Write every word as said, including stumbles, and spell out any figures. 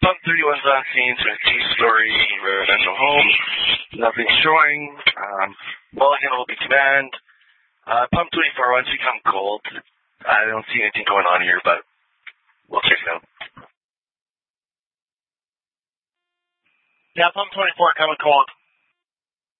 Pump thirty-one's on scene to a two-story residential home. Nothing showing. Um, Mulligan will be command. Uh, Pump twenty-four, once we come cold, I don't see anything going on here, but we'll check it out. Yeah, Pump twenty-four coming cold.